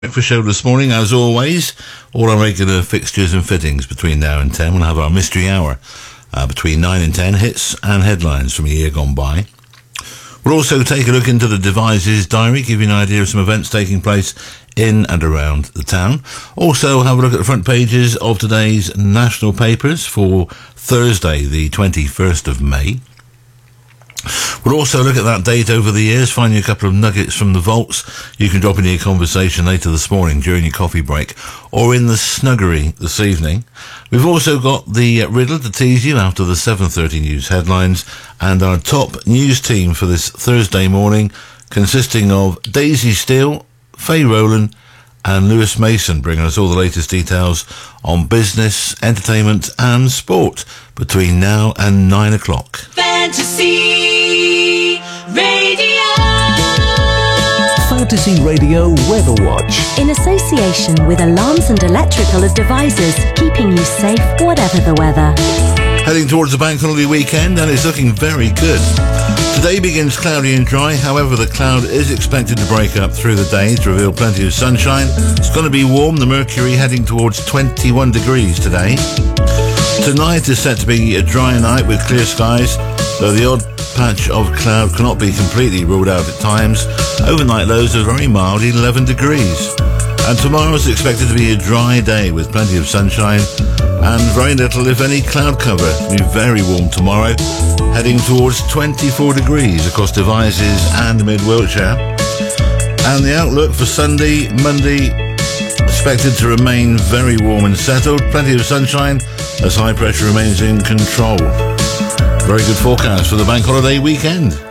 Breakfast show this morning, as always, all our regular fixtures and fittings between now and 10. We'll have our mystery hour between 9 and 10, hits and headlines from a year gone by. We'll also take a look into the Devices diary, give you an idea of some events taking place in and around the town. Also have a look at the front pages of today's national papers for Thursday, the 21st of May. We'll also look at that date over the years, find you a couple of nuggets from the vaults. You can drop into your conversation later this morning during your coffee break or in the snuggery this evening. We've also got the riddle to tease you after the 7:30 news headlines, and our top news team for this Thursday morning, consisting of Daisy Steele, Faye Rowland and Lewis Mason, bringing us all the latest details on business, entertainment and sport between now and 9 o'clock. Fantasy Radio. Fantasy Radio Weather Watch. In association with Alarms and Electrical Devices, keeping you safe whatever the weather. Heading towards the bank holiday weekend, and it's looking very good. Today begins cloudy and dry, however the cloud is expected to break up through the day to reveal plenty of sunshine. It's going to be warm, the mercury heading towards 21 degrees today. Tonight is set to be a dry night with clear skies, though the odd patch of cloud cannot be completely ruled out at times. Overnight lows are very mild, 11 degrees. And tomorrow is expected to be a dry day with plenty of sunshine and very little, if any, cloud cover. It'll be very warm tomorrow, heading towards 24 degrees across Devizes and mid-Wiltshire. And the outlook for Sunday, Monday, expected to remain very warm and settled. Plenty of sunshine as high pressure remains in control. Very good forecast for the bank holiday weekend.